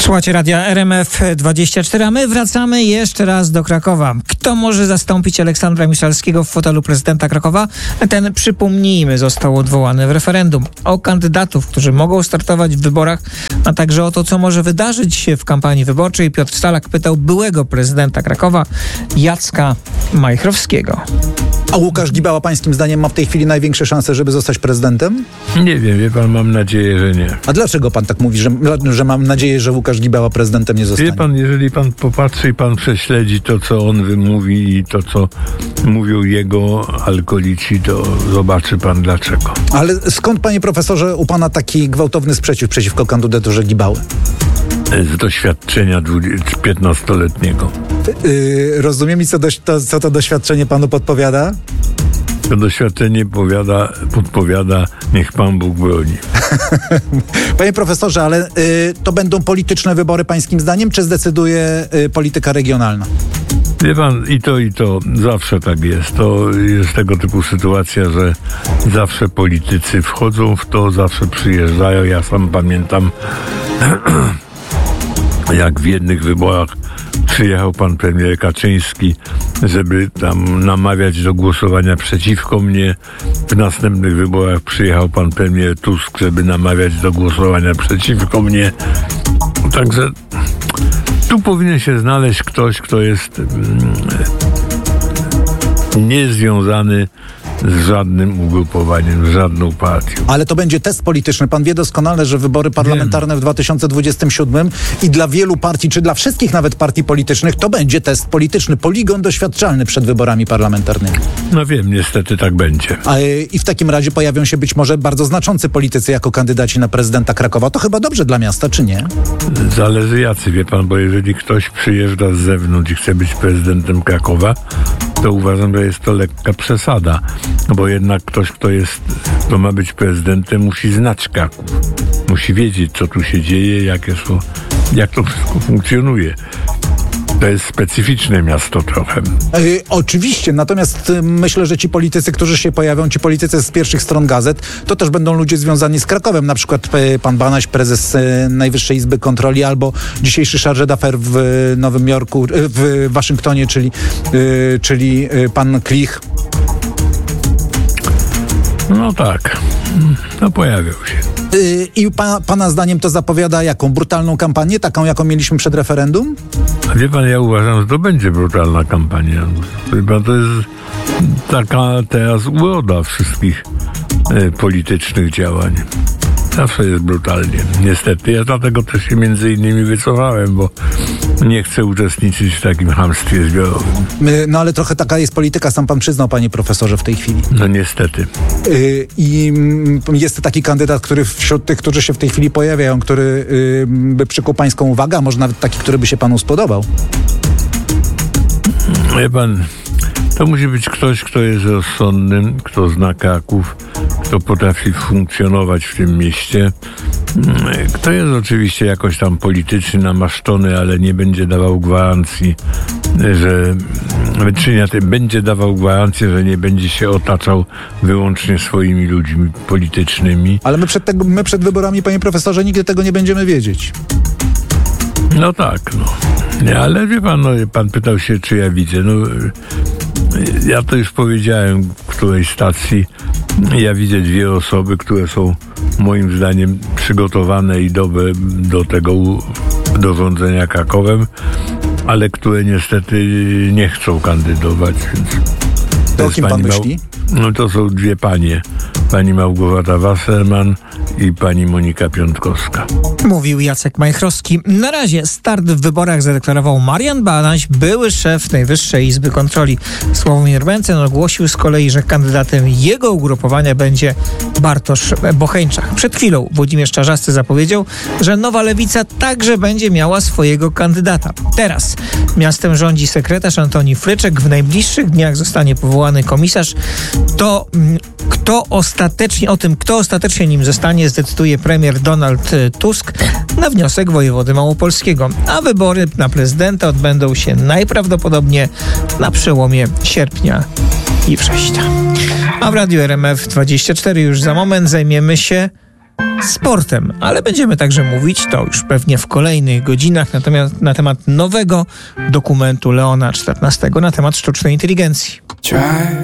Słuchajcie radia RMF24, a my wracamy jeszcze raz do Krakowa. Kto może zastąpić Aleksandra Miszalskiego w fotelu prezydenta Krakowa? Ten, przypomnijmy, został odwołany w referendum. O kandydatów, którzy mogą startować w wyborach, a także o to, co może wydarzyć się w kampanii wyborczej, Piotr Stalak pytał byłego prezydenta Krakowa, Jacka Majchrowskiego. A Łukasz Gibała pańskim zdaniem ma w tej chwili największe szanse, żeby zostać prezydentem? Nie wiem, wie pan, mam nadzieję, że nie. A dlaczego pan tak mówi, że mam nadzieję, że Łukasz Gibała prezydentem nie zostanie? Wie pan, jeżeli pan popatrzy i pan prześledzi to, co on wymówi i to, co mówią jego alkoholici, to zobaczy pan dlaczego. Ale skąd, panie profesorze, u pana taki gwałtowny sprzeciw przeciwko kandydaturze Gibały? Z doświadczenia 15-letniego. Rozumiem, i co to doświadczenie panu podpowiada? To doświadczenie podpowiada, niech Pan Bóg broni. Panie profesorze, ale to będą polityczne wybory pańskim zdaniem, czy zdecyduje polityka regionalna? Wie pan, i to zawsze tak jest. To jest tego typu sytuacja, że zawsze politycy wchodzą w to, zawsze przyjeżdżają. Ja sam pamiętam, jak w jednych wyborach przyjechał pan premier Kaczyński, żeby tam namawiać do głosowania przeciwko mnie. W następnych wyborach przyjechał pan premier Tusk, żeby namawiać do głosowania przeciwko mnie. Także tu powinien się znaleźć ktoś, kto jest niezwiązany z żadnym ugrupowaniem, z żadną partią. Ale to będzie test polityczny. Pan wie doskonale, że wybory parlamentarne w 2027 i dla wielu partii, czy dla wszystkich nawet partii politycznych, to będzie test polityczny, poligon doświadczalny przed wyborami parlamentarnymi. No wiem, niestety tak będzie. I w takim razie pojawią się być może bardzo znaczący politycy jako kandydaci na prezydenta Krakowa. To chyba dobrze dla miasta, czy nie? Zależy jacy, wie pan, bo jeżeli ktoś przyjeżdża z zewnątrz i chce być prezydentem Krakowa, to uważam, że jest to lekka przesada. Bo jednak ktoś, kto ma być prezydentem, musi znać Kraków. Musi wiedzieć, co tu się dzieje, jak to wszystko funkcjonuje. To jest specyficzne miasto trochę. Oczywiście, natomiast myślę, że ci politycy, którzy się pojawią, ci politycy z pierwszych stron gazet, to też będą ludzie związani z Krakowem. Na przykład pan Banaś, prezes Najwyższej Izby Kontroli, albo dzisiejszy chargé d'affaires w Nowym Jorku, w Waszyngtonie, czyli pan Klich. No tak, no pojawią się. I pana zdaniem to zapowiada jaką? Brutalną kampanię? Taką, jaką mieliśmy przed referendum? Wie pan, ja uważam, że to będzie brutalna kampania. To jest taka teraz uroda wszystkich politycznych działań. Zawsze jest brutalnie. Niestety. Ja dlatego też się między innymi wycofałem, bo nie chcę uczestniczyć w takim chamstwie zbiorowym. No ale trochę taka jest polityka, sam pan przyznał, panie profesorze, w tej chwili. No niestety. I jest taki kandydat, który wśród tych, którzy się w tej chwili pojawiają, który by przykuł pańską uwagę, a może nawet taki, który by się panu spodobał? Wie pan, to musi być ktoś, kto jest rozsądny, kto zna Kraków, kto potrafi funkcjonować w tym mieście, kto jest oczywiście jakoś tam politycznie namaszczony, ale nie będzie dawał gwarancji, że będzie dawał gwarancję, że nie będzie się otaczał wyłącznie swoimi ludźmi politycznymi. Ale my przed wyborami, panie profesorze, nigdy tego nie będziemy wiedzieć. No tak, no. Nie, ale wie pan, pan pytał się, czy ja widzę. No, ja to już powiedziałem w którejś stacji. Ja widzę dwie osoby, które są moim zdaniem przygotowane i dobre do rządzenia Krakowem, ale które niestety nie chcą kandydować. Więc to o kim pan myśli? No to są dwie panie. Pani Małgorzata Wasserman i pani Monika Piątkowska. Mówił Jacek Majchrowski. Na razie start w wyborach zadeklarował Marian Banaś, były szef Najwyższej Izby Kontroli. Sławomir Mencen ogłosił z kolei, że kandydatem jego ugrupowania będzie Bartosz Bocheńczak. Przed chwilą Włodzimierz Czarzasty zapowiedział, że Nowa Lewica także będzie miała swojego kandydata. Teraz miastem rządzi sekretarz Antoni Fryczek. W najbliższych dniach zostanie powołany komisarz. Kto ostatecznie nim zostanie, zdecyduje premier Donald Tusk na wniosek wojewody małopolskiego. A wybory na prezydenta odbędą się najprawdopodobniej na przełomie sierpnia i września. A w Radiu RMF24 już za moment zajmiemy się sportem, ale będziemy także mówić, to już pewnie w kolejnych godzinach, natomiast na temat nowego dokumentu Leona XIV na temat sztucznej inteligencji.